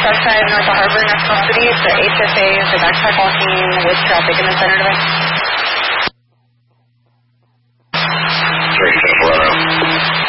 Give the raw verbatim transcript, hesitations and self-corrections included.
Southside, North Harbor, National City. It's the H S A, the backpack walking with traffic in the center of it.